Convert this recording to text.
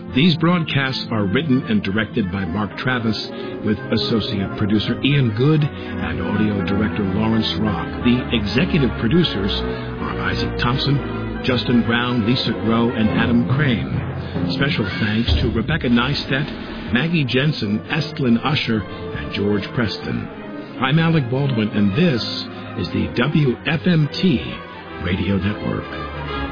These broadcasts are written and directed by Mark Travis, with associate producer Ian Good and audio director Lawrence Rock. The executive producers are Isaac Thompson, Justin Brown, Lisa Groh, and Adam Crane. Special thanks to Rebecca Neistat, Maggie Jensen, Estlin Usher, and George Preston. I'm Alec Baldwin, and this is the WFMT Radio Network.